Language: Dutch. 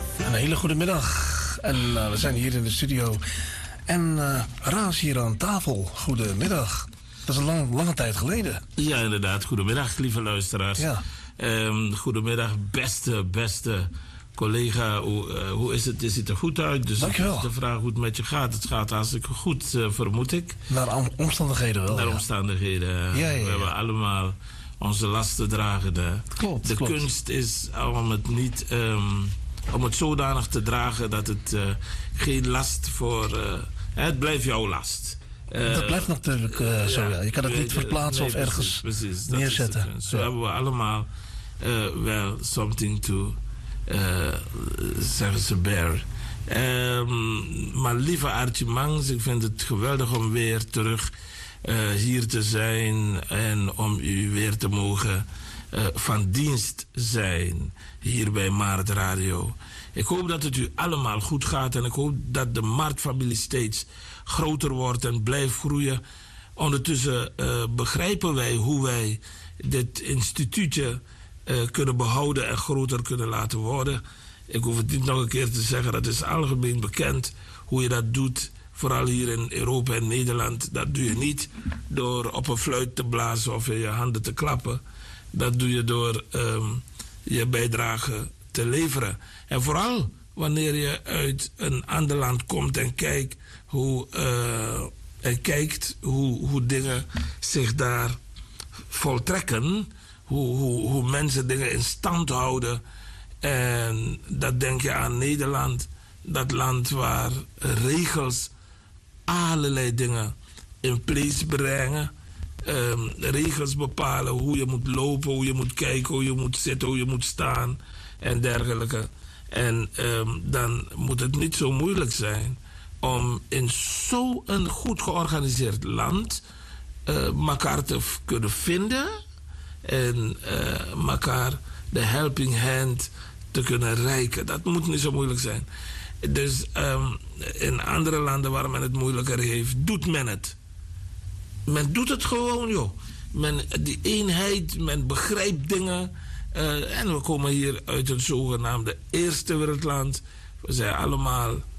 Een hele goede middag. En we zijn hier in de studio. En Raas hier aan tafel. Goedemiddag. Dat is een lange tijd geleden. Ja, inderdaad. Goedemiddag, lieve luisteraars. Ja. Goedemiddag, beste collega. Hoe is het? Je ziet er goed uit. Dus dankjewel. De vraag hoe het met je gaat. Het gaat hartstikke goed, vermoed ik. Naar omstandigheden wel. Naar omstandigheden. Ja. We hebben allemaal onze last te dragen. Klopt. De kunst is om het niet... om het zodanig te dragen dat het geen last voor... het blijft jouw last. Dat blijft natuurlijk zo, ja. Je kan het niet verplaatsen of ergens neerzetten. Zo hebben we allemaal wel something to, zeggen ze, bear. Maar lieve Archie Mangs, ik vind het geweldig om weer terug hier te zijn en om u weer te mogen van dienst zijn hier bij Maart Radio. Ik hoop dat het u allemaal goed gaat en ik hoop dat de Maart-familie steeds groter wordt en blijft groeien. Ondertussen begrijpen wij hoe wij dit instituutje kunnen behouden en groter kunnen laten worden. Ik hoef het niet nog een keer te zeggen, dat is algemeen bekend hoe je dat doet. Vooral hier in Europa en Nederland. Dat doe je niet door op een fluit te blazen of in je handen te klappen. Dat doe je door je bijdrage te leveren. En vooral wanneer je uit een ander land komt en kijkt hoe dingen zich daar voltrekken. Hoe mensen dingen in stand houden. En dat denk je aan Nederland. Dat land waar regels allerlei dingen in place brengen. Regels bepalen hoe je moet lopen, hoe je moet kijken, hoe je moet zitten, hoe je moet staan en dergelijke. En dan moet het niet zo moeilijk zijn om in zo'n goed georganiseerd land elkaar te kunnen vinden en elkaar de helping hand te kunnen reiken. Dat moet niet zo moeilijk zijn. Dus in andere landen waar men het moeilijker heeft, doet men het. Men doet het gewoon, joh. Die eenheid, men begrijpt dingen. En we komen hier uit een zogenaamde eerste wereldland. We zijn allemaal